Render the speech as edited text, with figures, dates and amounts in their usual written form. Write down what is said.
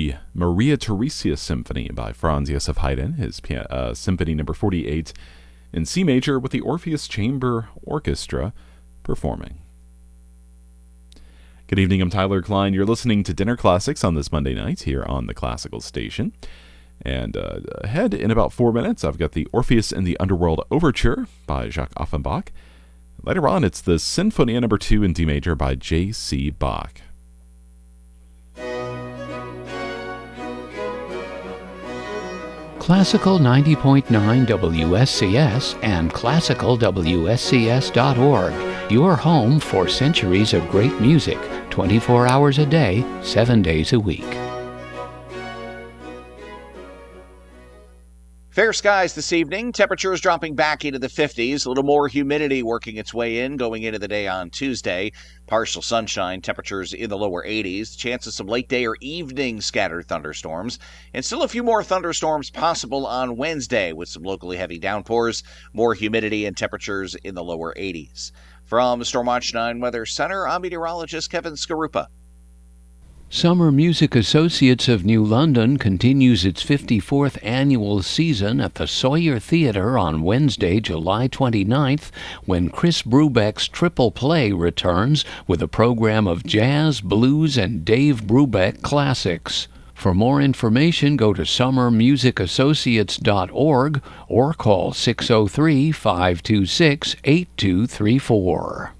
the Maria Theresia Symphony by Franz Josef Haydn, his Symphony Number 48 in C major with the Orpheus Chamber Orchestra performing. Good evening, I'm Tyler Klein. You're listening to Dinner Classics on this Monday night here on the Classical Station. And ahead in about 4 minutes, I've got the Orpheus and the Underworld Overture by Jacques Offenbach. Later on, it's the Sinfonia Number 2 in D major by J.C. Bach. Classical 90.9 WSCS and classicalwscs.org. Your home for centuries of great music, 24 hours a day, 7 days a week. Fair skies this evening. Temperatures dropping back into the 50s. A little more humidity working its way in going into the day on Tuesday. Partial sunshine. Temperatures in the lower 80s. Chance of some late day or evening scattered thunderstorms. And still a few more thunderstorms possible on Wednesday with some locally heavy downpours. More humidity and temperatures in the lower 80s. From Stormwatch 9 Weather Center, I'm meteorologist Kevin Skarupa. Summer Music Associates of New London continues its 54th annual season at the Sawyer Theatre on Wednesday, July 29th, when Chris Brubeck's Triple Play returns with a program of jazz, blues, and Dave Brubeck classics. For more information, go to summermusicassociates.org or call 603-526-8234.